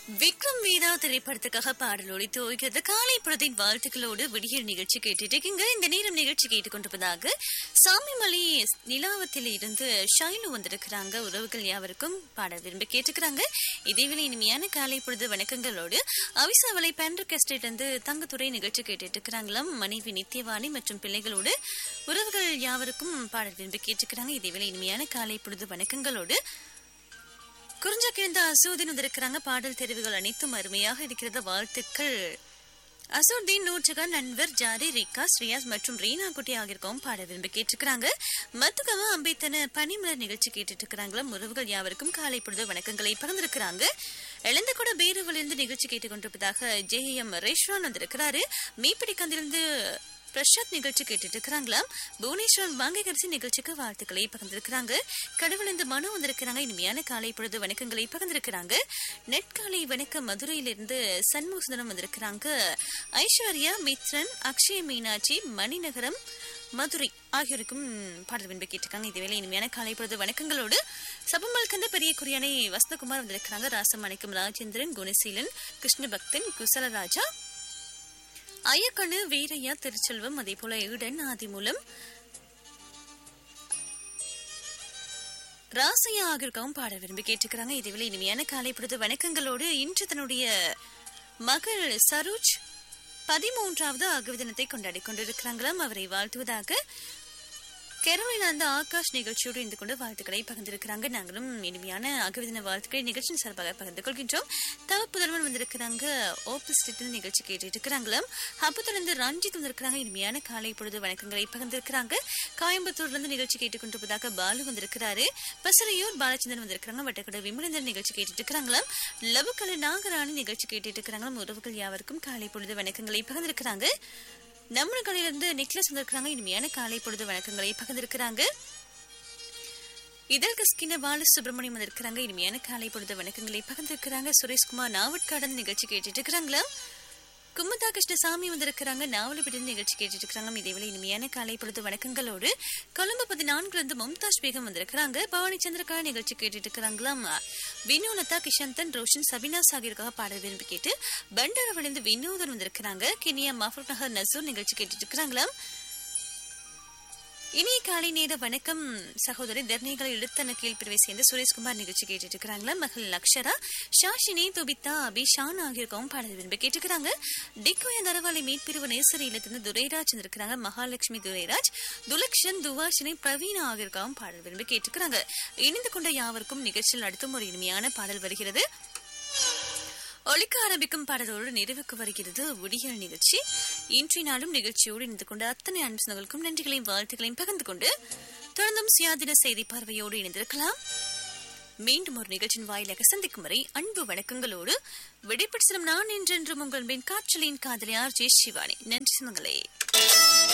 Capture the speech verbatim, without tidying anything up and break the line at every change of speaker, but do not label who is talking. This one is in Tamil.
விக்ரம் வேதா திரைப்படத்துக்காக பாடல் ஒழித்து ஓய்கிறது. காலை பொழுதின் வாழ்த்துக்களோடு விடியல் நிகழ்ச்சி கேட்டுட்டு இருக்கீங்க. இந்த நேரம் நிகழ்ச்சி கேட்டுக்கொண்டிருப்பதாக சாமிமலை நிலாவத்தில் இருந்து ஷைலு வந்திருக்கிறாங்க. உறவுகள் யாவருக்கும் பாடல் விரும்பி கேட்டுக்கிறாங்க. இதேவேளை இனிமையான காலை பொழுது வணக்கங்களோடு அவிசாவளை பேண்டர் எஸ்டேட் வந்து தங்கத்துறை நிகழ்ச்சி கேட்டுட்டு இருக்கிறாங்களாம். மனைவி நித்தியவாணி மற்றும் பிள்ளைகளோடு உறவுகள் யாவருக்கும் பாடல் விரும்பி கேட்டுக்கிறாங்க. இதேவேளை இனிமையான காலை பொழுது வணக்கங்களோடு குறிஞ்சா கிழந்த அசூதீன் வந்திருக்கிறாங்க. பாடல் தெரிவுகள் அனைத்தும் அருமையாக இருக்கிறது, வாழ்த்துக்கள். அசூதீன், நூற்றுகான், அன்வர், ஜாரி, ரிகா, ஸ்ரீயாஸ் மற்றும் ரீனா குட்டி ஆகியோருக்கும் பாட விரும்பி கேட்டுக்கிறாங்க. மத்துகவ அம்பேத்தன பனிமலர் நிகழ்ச்சி கேட்டுட்டு இருக்கிறாங்களா. உறவுகள் யாவருக்கும் காலை பொழுது வணக்கங்களை பகிர்ந்திருக்கிறாங்க. இழந்த கூட பேருவிலிருந்து நிகழ்ச்சி கேட்டுக்கொண்டிருப்பதாக ஜே எம் ரேஷ்வான் வந்திருக்கிறாரு. மீப்பிடி கந்திலிருந்து பிரசாத் நிகழ்ச்சி கேட்டுட்டு இருக்கிறாங்களா. புவனேஸ்வர் வாங்ககரிசி நிகழ்ச்சிக்கு வாழ்த்துக்களை பகிர்ந்திருக்கிறாங்க. கடவுள் இந்த மனு வந்திருக்கிறாங்க. இனிமையான காலை பொழுது வணக்கங்களை பகிர்ந்திருக்கிறாங்க. நெட்காலை வணக்கம் மதுரையிலிருந்து சண்முகசுந்தரம் வந்திருக்கிறாங்க. ஐஸ்வர்யா, மித்ரன், அக்ஷய மீனாட்சி, மணிநகரம், மதுரை ஆகியோருக்கும் பாடல் விரும்பி கேட்டிருக்காங்க. இதுவேளை இனிமையான காலை பொழுது வணக்கங்களோடு சபமல் கந்த பெரிய குறியானை வசந்தகுமார் வந்திருக்கிறாங்க. ராசமாணிக்கம், ராஜேந்திரன், குணசீலன், கிருஷ்ணபக்தன், குசலராஜா, ஐயக்கண்ணு, வீரையா, திருச்செல்வம், அதே போல ஈடன், ஆதிமூலம், ராசையா ஆகியோருக்கும் பாட விரும்பி கேட்டுக்கிறாங்க. இதுவேளை இனிமையான காலை பொழுது வணக்கங்களோடு இன்று தன்னுடைய மகள் சரோஜ் பதிமூன்றாவது ஆகிய தினத்தை கொண்டாடி கொண்டிருக்கிறாங்களாம். அவரை வாழ்த்துவதாக கேரளில் அந்த ஆகாஷ் நிகழ்ச்சியோடு இருந்து கொண்டு வாழ்த்துக்களை பகிர்ந்திருக்கிறாங்க. நாங்களும் இனிமையான அகவிதின வாழ்த்துக்களை நிகழ்ச்சியின் சார்பாக பகிர்ந்து கொள்கின்றோம். தவ புதல்வன் வந்திருக்கிறாங்க. ஓப்போசிட் நிகழ்ச்சி கேட்டு இருக்கிறாங்களாம். அப்பத்திலிருந்து ரஞ்சித் வந்திருக்கிறாங்க. இனிமையான காலை பொழுது வணக்கங்களை பகிர்ந்திருக்கிறாங்க. கோயம்புத்தூர்ல இருந்து நிகழ்ச்சி கேட்டுக்கொண்டிருப்பதாக பாலு வந்திருக்கிறாரு. பசரையூர் பாலச்சந்திரன் வந்திருக்கிறாங்க. வட்டக்கடை விமலேந்தர் நிகழ்ச்சி கேட்டுட்டு இருக்கிறாங்களாம். லவுக்கல நாகராணி நிகழ்ச்சி கேட்டுட்டு இருக்கிறாங்களாம். உறவுகள் யாவருக்கும் காலை பொழுது வணக்கங்களை பகிர்ந்திருக்கிறாங்க. நம்ம கடையிலிருந்து நெக்லஸ் வந்திருக்கிறாங்க. இனிமையான காலை பொழுது வணக்கங்களை பகிர்ந்திருக்கிறாங்க. இதழ் கஸ்கின பால சுப்பிரமணியம் வந்திருக்கிறாங்க. இனிமையான காலை பொழுது வணக்கங்களை பகிர்ந்திருக்கிறாங்க. சுரேஷ்குமார் நாவட்காடன் நிகழ்ச்சி கேட்டுட்டு இருக்கிறாங்களா. குமுதா கிருஷ்ணசாமி வந்திருக்கிறாங்க. நாவலப்படி நிகழ்ச்சி கேட்டுட்டு இருக்கிறாங்க. இதேவேளை இனிமையான காலை பொழுது வணக்கங்களோடு கொழும்பு பதினான்குல இருந்து மும்தாஜ் பேகம் வந்திருக்கிறாங்க. பவானி சந்திரகா நிகழ்ச்சி கேட்டுட்டு இருக்கிறாங்களாம். வினோலதா, கிஷந்தன், ரோஷன், சபினா சாகிருக்காக பாடல் விரும்பி கேட்டு பண்டாரவளிந்து வினோதன் வந்திருக்கிறாங்க. கினியா, மஃபூர் நகர், நசூர் நிகழ்ச்சி கேட்டுட்டு இருக்கிறாங்களாம். இனிய காலை நேர வணக்கம் சகோதரி. தர்ணிகளை இழுத்தன கீழ்பிரிவை சேர்ந்த சுரேஷ்குமார் நிகழ்ச்சி கேட்டுட்டு இருக்கிறாங்களா. மகள் அக்ஷரா, ஷாஷினி, துபிதா, அபிஷான் ஆகியோருக்கும் பாடல் விரும்பி கேட்டுக்கிறாங்க. டிக்கோய தரவாளி மீட்பிரிவு நேசரி இல்லத்திலிருந்து துரைராஜ் வந்திருக்கிறாங்க. மகாலட்சுமி, துரைராஜ், துலக்ஷன், துவாஷினி, பிரவீனா ஆகியோருக்கும் பாடல் விரும்பி கேட்டுக்கிறாங்க. இணைந்து கொண்ட யாவருக்கும் நிகழ்ச்சியில் அடுத்தும் ஒரு இனிமையான பாடல் வருகிறது. ஒலிக்க ஆரம்பிக்கும் பாடலோடு நிறைவுக்கு வருகிறது விடியல் நிகழ்ச்சி. இன்றைய நாளும் நிகழ்ச்சியோடு இணைந்து கொண்டு அத்தனை அன்புகளுக்கும் நன்றிகளையும் வாழ்த்துக்களையும் பகிர்ந்து கொண்டு தொடர்ந்தும் சுயாதீன செய்தி பார்வையோடு இணைந்திருக்கலாம். மீண்டும் ஒரு நிகழ்ச்சியின் வாயிலாக சந்திக்கும் வரை அன்பு வணக்கங்களோடு விடைபெற்று செல்லும் நான் என்றென்றும் உங்கள் மின் காற்றலின் காதலியார் ஜெய் சிவானி. நன்றி சுமங்களே.